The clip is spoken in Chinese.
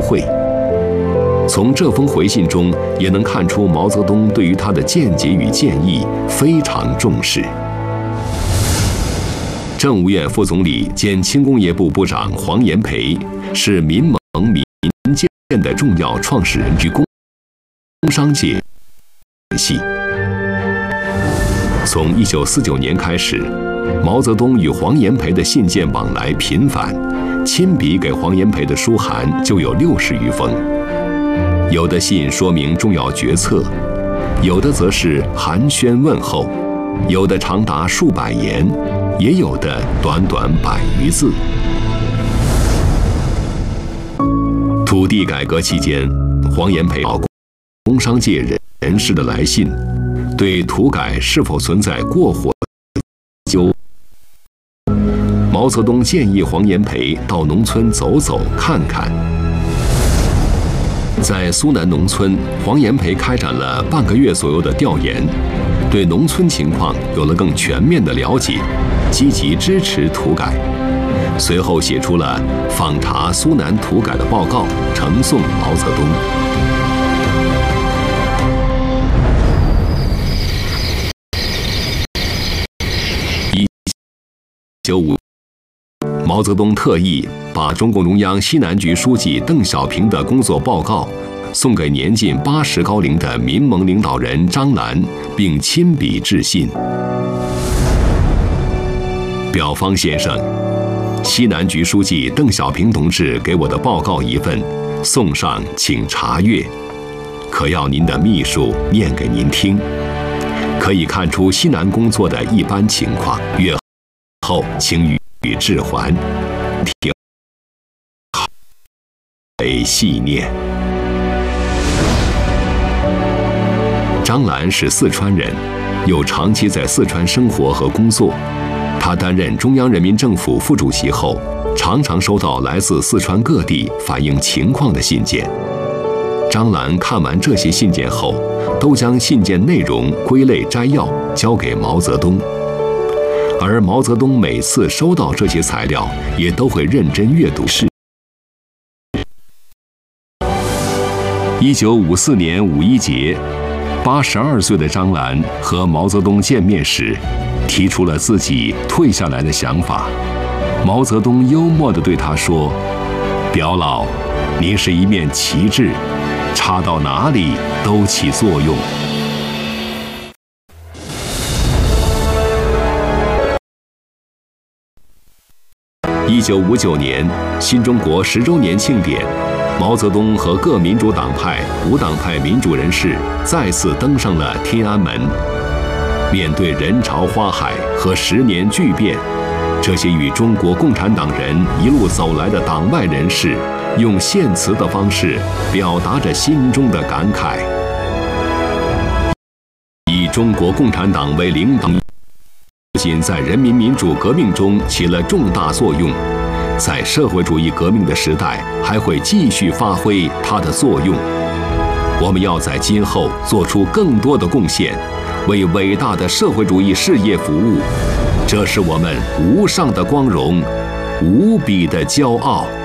会。从这封回信中也能看出毛泽东对于他的见解与建议非常重视。政务院副总理兼轻工业部部长黄炎培是民盟民建的重要创始人，与工商界联系。从1949年开始，毛泽东与黄炎培的信件往来频繁，亲笔给黄炎培的书函就有60余封。有的信说明重要决策，有的则是寒暄问候，有的长达数百言，也有的短短100余字。土地改革期间，黄炎培到工商界人士的来信，对土改是否存在过火究，毛泽东建议黄炎培到农村走走看看。在苏南农村，黄炎培开展了半个月左右的调研，对农村情况有了更全面的了解，积极支持土改。随后写出了访查苏南土改的报告，呈送毛泽东。1955，毛泽东特意把中共中央西南局书记邓小平的工作报告送给年近80高龄的民盟领导人张澜，并亲笔致信。表方先生，西南局书记邓小平同志给我的报告一份，送上请查阅，可要您的秘书念给您听。可以看出西南工作的一般情况，阅后请予置还，听为细念。张澜是四川人，又长期在四川生活和工作。他担任中央人民政府副主席后，常常收到来自四川各地反映情况的信件。张澜看完这些信件后，都将信件内容归类摘要交给毛泽东，而毛泽东每次收到这些材料，也都会认真阅读。1954年5·1节，82岁的张澜和毛泽东见面时，提出了自己退下来的想法。毛泽东幽默地对他说：“表老，您是一面旗帜，插到哪里都起作用。” 1959年，新中国10周年庆典，毛泽东和各民主党派、无党派民主人士再次登上了天安门。面对人潮花海和10年巨变，这些与中国共产党人一路走来的党外人士，用献词的方式表达着心中的感慨。以中国共产党为领导，不仅在人民民主革命中起了重大作用，在社会主义革命的时代还会继续发挥它的作用。我们要在今后做出更多的贡献，为伟大的社会主义事业服务，这是我们无上的光荣，无比的骄傲。